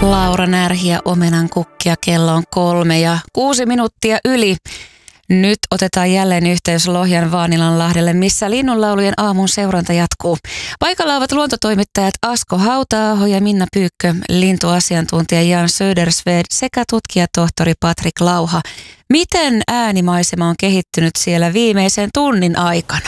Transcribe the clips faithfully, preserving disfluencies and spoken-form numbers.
Laura Närhi ja Omenan kukkia, kello on kolme ja kuusi minuuttia yli. Nyt otetaan jälleen yhteys Lohjan Vaanilanlahdelle, missä linnunlaulujen aamun seuranta jatkuu. Paikalla ovat luontotoimittajat Asko Hauta-aho ja Minna Pyykkö, lintuasiantuntija Jan Södersved sekä tutkijatohtori Patrik Lauha. Miten äänimaisema on kehittynyt siellä viimeisen tunnin aikana?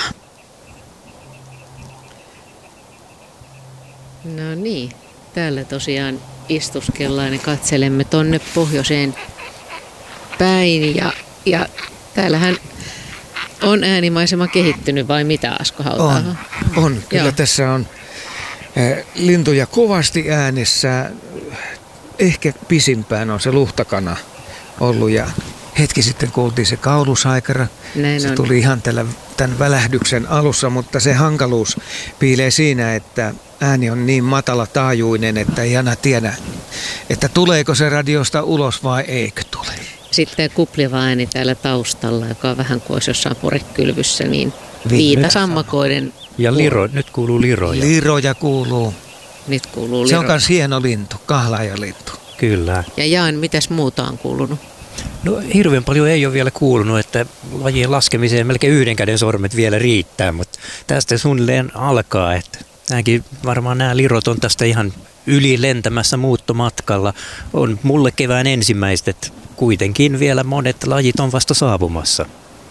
No niin, täällä tosiaan istuskellaan ja katselemme tonne pohjoiseen päin ja, ja täällähän on äänimaisema kehittynyt vai mitä, Asko Hauta-aho? On, on. Kyllä. Joo. Tässä on äh, lintuja kovasti äänessä. Ehkä pisimpään on se luhtakana ollut ja hetki sitten kuultiin se kaulusaikara. Näin se on. Tuli ihan tällä, tämän välähdyksen alussa, mutta se hankaluus piilee siinä, että ääni on niin matala taajuinen, että ei aina tiedä, että tuleeko se radiosta ulos vai eikö tule. Sitten kupliva ääni täällä taustalla, joka on vähän kuin olisi jossain porekylvyssä, niin viitasammakoiden. Ja liro, nyt kuuluu liroja. Liroja kuuluu. Nyt kuuluu liroja. Se on myös hieno lintu, kahlaajalintu. Kyllä. Ja Jaan, mitäs muuta on kuulunut? No hirveän paljon ei ole vielä kuulunut, että lajien laskemiseen melkein yhden käden sormet vielä riittää, mutta tästä suunnilleen alkaa, että tämäkin varmaan nämä lirot on tästä ihan yli lentämässä muuttomatkalla. On mulle kevään ensimmäiset, että kuitenkin vielä monet lajit on vasta saapumassa.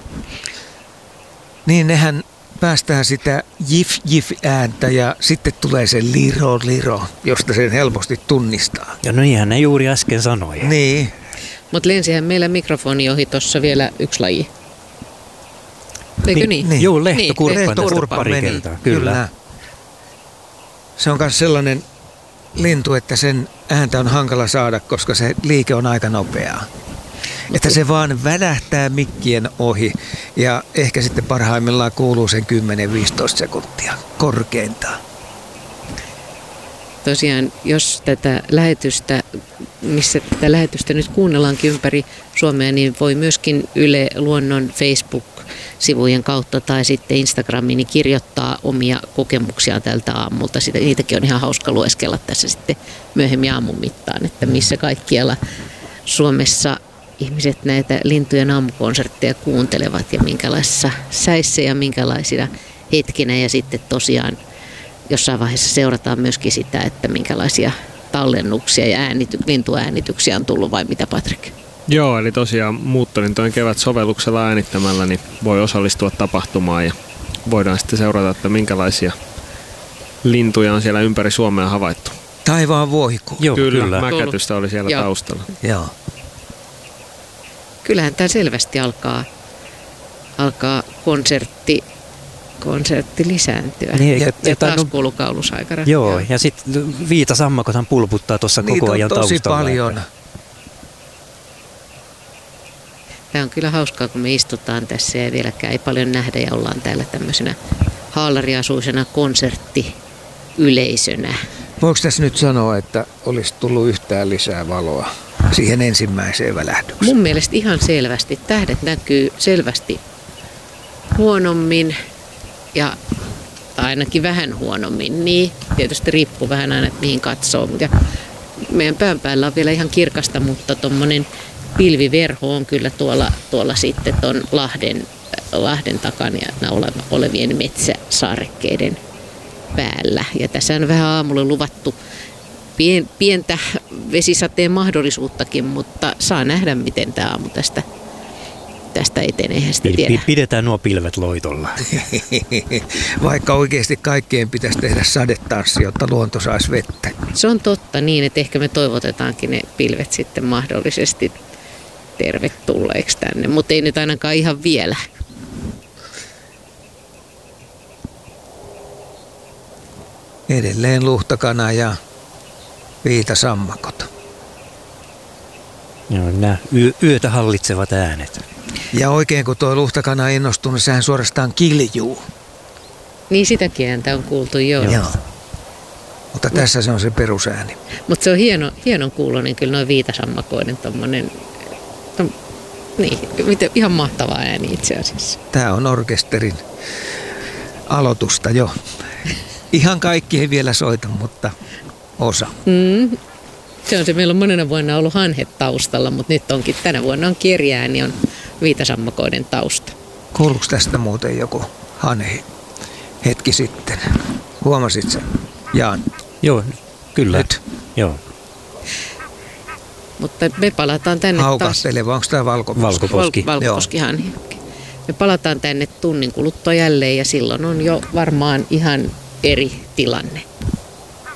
Niin, nehän päästään sitä jif-jif-ääntä ja sitten tulee se liro-liro, josta sen helposti tunnistaa. Ja no niinhän ne juuri äsken sanoi. Niin. Mutta lensihän meillä mikrofoni ohi tuossa vielä yksi laji. Eikö niin? niin? Joo, lehtokurppa, niin, lehtokurppa pari meni. kertaa. Kyllä. Kyllä. Se on myös sellainen lintu, että sen ääntä on hankala saada, koska se liike on aika nopeaa. Että se vaan välähtää mikkien ohi ja ehkä sitten parhaimmillaan kuuluu sen kymmenen viisitoista sekuntia korkeintaan. Tosiaan, jos tätä lähetystä, missä tätä lähetystä nyt kuunnellaankin ympäri Suomea, niin voi myöskin Yle Luonnon Facebook-sivujen kautta tai sitten Instagramiin niin kirjoittaa omia kokemuksiaan tältä aamulta. Sitä, niitäkin on ihan hauska lueskella tässä sitten myöhemmin aamun mittaan, että missä kaikkialla Suomessa ihmiset näitä lintujen aamukonsertteja kuuntelevat ja minkälaisissa säissä ja minkälaisina hetkinä ja sitten tosiaan jossain vaiheessa seurataan myöskin sitä, että minkälaisia tallennuksia ja äänity, lintuäänityksiä on tullut vai mitä, Patrik? Joo, eli tosiaan muuttolintojen kevät-sovelluksella äänittämällä niin voi osallistua tapahtumaan ja voidaan sitten seurata, että minkälaisia lintuja on siellä ympäri Suomea havaittu. Taivaan vuohikuu. Joo, kyllä, kyllä. Mäkätystä oli siellä Joo. taustalla. Joo. Kyllähän tämä selvästi alkaa, alkaa konsertti konsertti lisääntyä. Niin, ja, ja taas no, kuuluu kaulusaikara. Joo, ja sitten viitasammakothan pulputtaa tuossa koko ajan taustalla. Niitä on tosi paljon. Tämä on kyllä hauskaa, kun me istutaan tässä ja vieläkään ei paljon nähdä ja ollaan täällä tämmöisenä haalariasuisena konserttiyleisönä. Voiko tässä nyt sanoa, että olisi tullut yhtään lisää valoa siihen ensimmäiseen välähdykseen? Mun mielestä ihan selvästi. Tähdet näkyy selvästi huonommin. Ja, tai ainakin vähän huonommin, niin tietysti riippuu vähän aina, että mihin katsoo. Ja meidän pään päällä on vielä ihan kirkasta, mutta tuommoinen pilviverho on kyllä tuolla, tuolla sitten tuon Lahden, Lahden takana olevien metsäsaarekkeiden päällä. Ja tässä on vähän aamulla luvattu pien, pientä vesisateen mahdollisuuttakin, mutta saa nähdä, miten tämä aamu tästä tästä etenee, sitä tiedä. Pidetään nuo pilvet loitolla. Vaikka oikeasti kaikkien pitäisi tehdä sadetanssi, jotta luonto saisi vettä. Se on totta niin, että ehkä me toivotetaankin ne pilvet sitten mahdollisesti tervetulleeksi tänne, mutta ei nyt ainakaan ihan vielä. Edelleen luhtakana ja viitasammakot. Joo, nämä y- yötä hallitsevat äänet. Ja oikein kun tuo luhtakana innostuu, niin sehän suorastaan kiljuu. Niin sitäkin ääntä on kuultu, joo. joo. Mutta tässä se on se perusääni. Mutta se on hieno, hienon kuuloinen kyllä noin viitasammakoinen tommonen, tom, niin, ihan mahtava ääni itse asiassa. Tämä on orkesterin aloitusta jo. Ihan kaikki ei vielä soita, mutta osa. Mm. Se on se, meillä on monena vuonna ollut hanhet taustalla, mutta nyt onkin, tänä vuonna on kirjää, niin on viitasammakoiden tausta. Kuuluuko tästä muuten joku hanhi hetki sitten? Huomasit sen, Jaan? Joo, kyllä. Nyt. Joo. Mutta me palataan tänne taas. Haukahteleva, onko tämä valkoposki? Valkoposki. Val- valkoposkihanhi. Me palataan tänne tunnin kuluttua jälleen ja silloin on jo varmaan ihan eri tilanne.